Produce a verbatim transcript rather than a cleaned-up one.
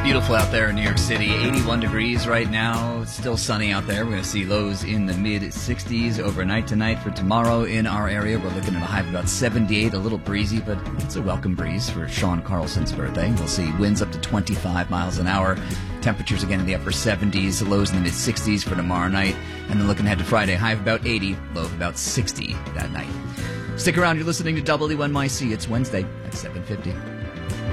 Beautiful out there in New York City. eighty-one degrees right now. It's still sunny out there. We're going to see lows in the mid sixties overnight tonight. For tomorrow in our area, we're looking at a high of about seventy-eight. A little breezy, but it's a welcome breeze for Sean Carlson's birthday. We'll see winds up to twenty-five miles an hour. Temperatures again in the upper seventies. Lows in the mid sixties for tomorrow night. And then looking ahead to Friday, high of about eighty, low of about sixty that night. Stick around. You're listening to W N Y C. It's Wednesday at seven fifty.